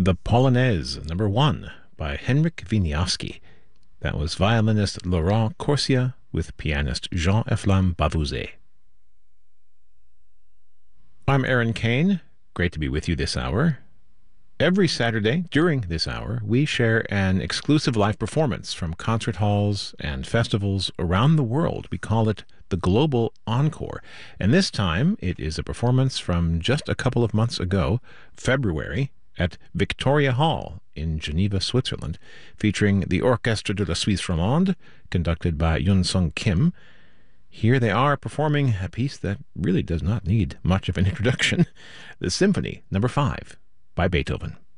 The Polonaise, number 1, by Henryk Wieniawski. That was violinist Laurent Corsia with pianist Jean-Eflamme Bavouzet. I'm Aaron Kane. Great to be with you this hour. Every Saturday during this hour, we share an exclusive live performance from concert halls and festivals around the world. We call it the Global Encore. And this time, it is a performance from just a couple of months ago, February, at Victoria Hall in Geneva, Switzerland, featuring the Orchestre de la Suisse Romande, conducted by Yun Sung Kim. Here they are performing a piece that really does not need much of an introduction, the Symphony No. 5 by Beethoven.